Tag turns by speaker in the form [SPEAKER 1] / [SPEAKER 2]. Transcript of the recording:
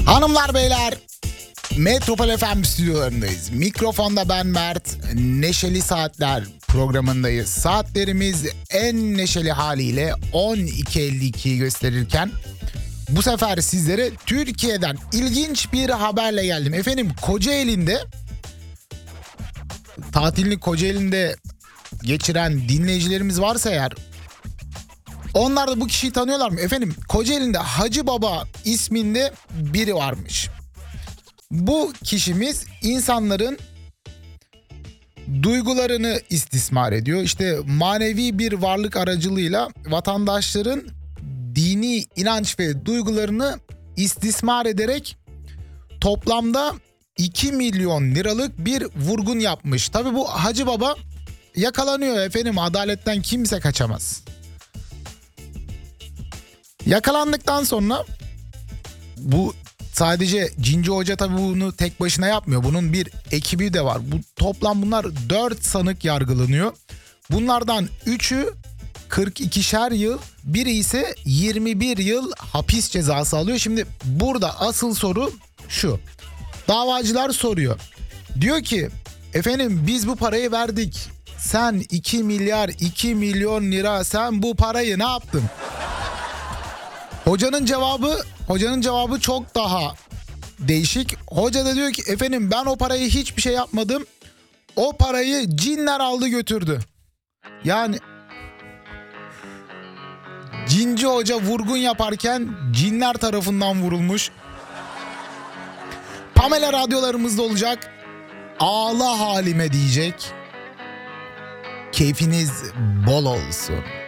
[SPEAKER 1] Hanımlar beyler, Metropol FM stüdyolarındayız. Mikrofonda ben Mert. Neşeli Saatler programındayız. Saatlerimiz en neşeli haliyle 12.52'yi gösterirken bu sefer sizlere Türkiye'den ilginç bir haberle geldim. Efendim, Kocaeli'nde, tatilini Kocaeli'nde geçiren dinleyicilerimiz varsa eğer, onlar da bu kişiyi tanıyorlar mı? Efendim, Kocaeli'nde Hacı Baba isminde biri varmış. Bu kişimiz insanların duygularını istismar ediyor. İşte manevi bir varlık aracılığıyla vatandaşların dini inanç ve duygularını istismar ederek toplamda 2 milyon liralık bir vurgun yapmış. Tabii bu Hacı Baba yakalanıyor efendim. Adaletten kimse kaçamaz. Yakalandıktan sonra bu sadece Cinci Hoca tabii bunu tek başına yapmıyor. Bunun bir ekibi de var. Toplam bunlar 4 sanık yargılanıyor. Bunlardan 3'ü 42'şer yıl, biri ise 21 yıl hapis cezası alıyor. Şimdi burada asıl soru şu. Davacılar soruyor. Diyor ki efendim biz bu parayı verdik. Sen 2 milyar 2 milyon lira sen bu parayı ne yaptın? Hocanın cevabı çok daha değişik. Hoca da diyor ki efendim ben o parayı hiçbir şey yapmadım. O parayı cinler aldı götürdü. Yani Cinci Hoca vurgun yaparken cinler tarafından vurulmuş. Pamela radyolarımızda olacak. Ağla halime diyecek. Keyfiniz bol olsun.